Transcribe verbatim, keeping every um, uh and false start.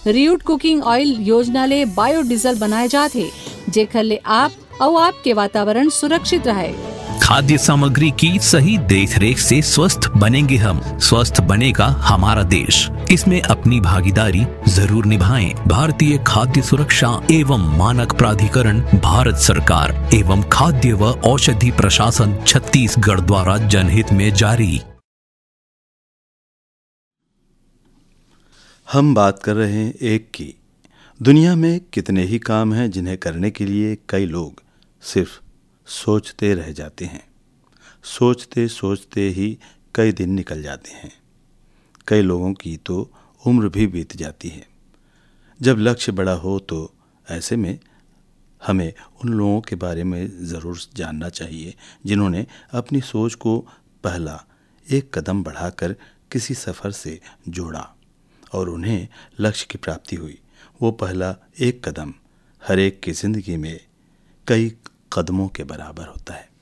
रियूट cooking oil योजना ले biodiesel बनाए जाते, जेकर ले आप और आपके वातावरण सुरक्षित रहे। खाद्य सामग्री की सही देखरेख से स्वस्थ बनेंगे हम, स्वस्थ बनेगा हमारा देश। इसमें अपनी भागीदारी जरूर निभाएं। भारतीय खाद्य सुरक्षा एवं मानक प्राधिकरण, भारत सरकार एवं खाद्य व औषधि प्रशासन छत्तीसगढ़ द्वारा जनहित में जारी। हम बात कर रहे हैं एक की। दुनिया में कितने ही काम हैं जिन्हें करने के लिए कई लोग सिर्फ सोचते रह जाते हैं। सोचते सोचते ही कई दिन निकल जाते हैं। कई लोगों की तो उम्र भी बीत जाती है। जब लक्ष्य बड़ा हो तो ऐसे में हमें उन लोगों के बारे में ज़रूर जानना चाहिए जिन्होंने अपनी सोच को पहला एक कदम बढ़ाकर किसी सफ़र से जोड़ा और उन्हें लक्ष्य की प्राप्ति हुई। वो पहला एक कदम हर एक की ज़िंदगी में कई कदमों के बराबर होता है।